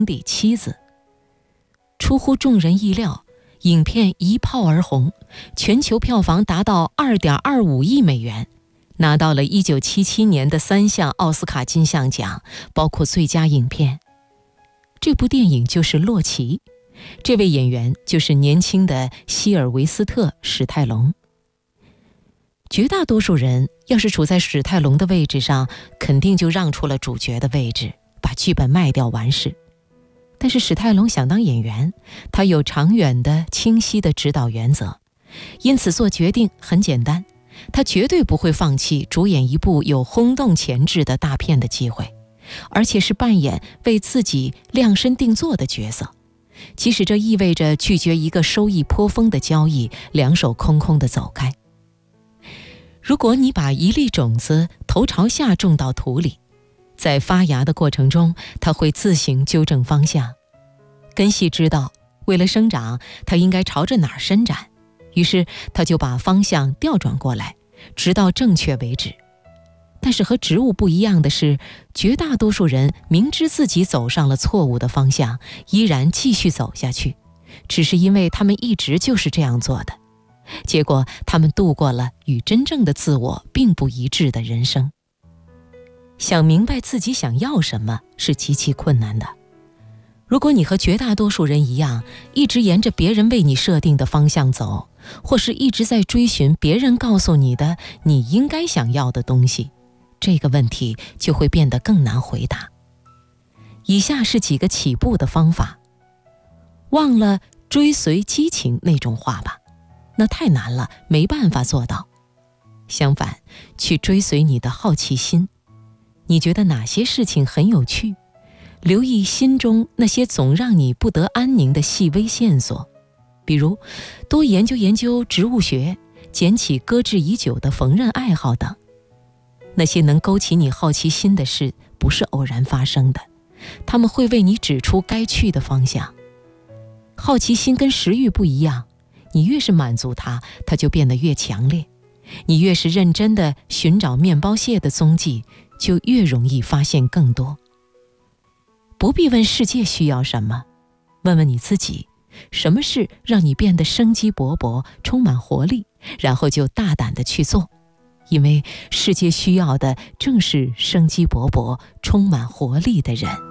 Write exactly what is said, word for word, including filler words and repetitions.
弟妻子。出乎众人意料，影片一炮而红，全球票房达到 二点二五亿美元，拿到了一九七七年的三项奥斯卡金像奖，包括最佳影片。这部电影就是《洛奇》，这位演员就是年轻的希尔维斯特·史泰龙。绝大多数人要是处在史泰龙的位置上，肯定就让出了主角的位置，把剧本卖掉完事。但是史泰龙想当演员，他有长远的、清晰的指导原则，因此做决定很简单，他绝对不会放弃主演一部有轰动前置的大片的机会，而且是扮演为自己量身定做的角色，即使这意味着拒绝一个收益颇丰的交易，两手空空地走开。如果你把一粒种子头朝下种到土里，在发芽的过程中，它会自行纠正方向。根系知道，为了生长，它应该朝着哪儿伸展，于是它就把方向调转过来，直到正确为止。但是和植物不一样的是，绝大多数人明知自己走上了错误的方向，依然继续走下去，只是因为他们一直就是这样做的。结果他们度过了与真正的自我并不一致的人生。想明白自己想要什么是极其困难的。如果你和绝大多数人一样，一直沿着别人为你设定的方向走，或是一直在追寻别人告诉你的你应该想要的东西，这个问题就会变得更难回答。以下是几个起步的方法。忘了追随激情那种话吧，那太难了，没办法做到。相反，去追随你的好奇心。你觉得哪些事情很有趣？留意心中那些总让你不得安宁的细微线索，比如多研究研究植物学，捡起搁置已久的缝纫爱好等。那些能勾起你好奇心的事不是偶然发生的，他们会为你指出该去的方向。好奇心跟食欲不一样，你越是满足它，它就变得越强烈。你越是认真地寻找面包屑的踪迹，就越容易发现更多。不必问世界需要什么，问问你自己，什么事让你变得生机勃勃，充满活力，然后就大胆地去做。因为世界需要的正是生机勃勃、充满活力的人。